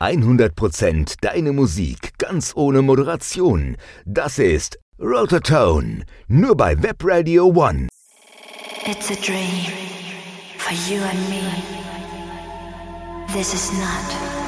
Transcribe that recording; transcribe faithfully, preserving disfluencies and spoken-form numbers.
hundert Prozent deine Musik, ganz ohne Moderation. Das ist Rotortone, nur bei Webradio One. It's a dream for you and me. This is not